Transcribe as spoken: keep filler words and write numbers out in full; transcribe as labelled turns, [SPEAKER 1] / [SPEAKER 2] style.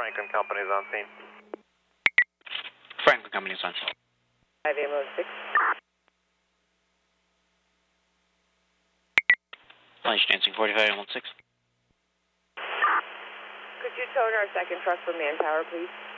[SPEAKER 1] Franklin Company's on scene.
[SPEAKER 2] Franklin Company's on scene.
[SPEAKER 3] five A M O six.
[SPEAKER 2] Lunch dancing, forty-five A M O six.
[SPEAKER 3] Could you tone our second truck for manpower, please?